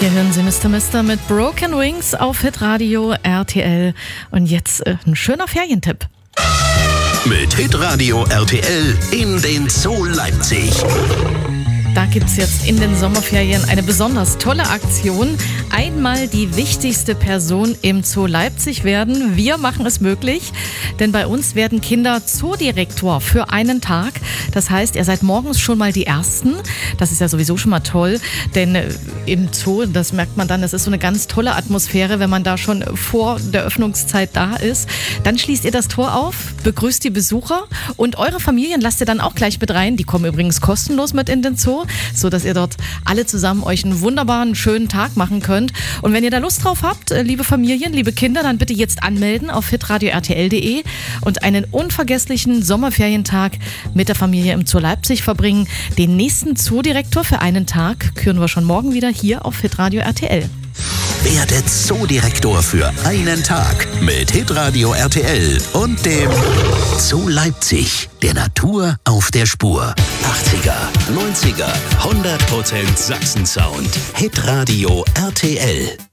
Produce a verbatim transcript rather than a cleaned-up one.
Hier hören Sie Mister Mister mit Broken Wings auf Hitradio R T L. Und jetzt äh, ein schöner Ferientipp. Mit Hitradio R T L in den Zoo Leipzig. Da gibt es jetzt in den Sommerferien eine besonders tolle Aktion. Einmal die wichtigste Person im Zoo Leipzig werden. Wir machen es möglich, denn bei uns werden Kinder Zoodirektor für einen Tag. Das heißt, ihr seid morgens schon mal die Ersten. Das ist ja sowieso schon mal toll, denn im Zoo, das merkt man dann, das ist so eine ganz tolle Atmosphäre, wenn man da schon vor der Öffnungszeit da ist. Dann schließt ihr das Tor auf, begrüßt die Besucher und eure Familien lasst ihr dann auch gleich mit rein. Die kommen übrigens kostenlos mit in den Zoo, so dass ihr dort alle zusammen euch einen wunderbaren, schönen Tag machen könnt. Und wenn ihr da Lust drauf habt, liebe Familien, liebe Kinder, dann bitte jetzt anmelden auf hitradio r t l punkt d e und einen unvergesslichen Sommerferientag mit der Familie im Zoo Leipzig verbringen. Den nächsten Zoodirektor für einen Tag küren wir schon morgen wieder hier auf Hitradio R T L. Werde Zoodirektor für einen Tag mit Hitradio R T L und dem Zoo Leipzig, der Natur auf der Spur. achtziger, neunziger, hundert Prozent Sachsen-Sound. Hitradio R T L.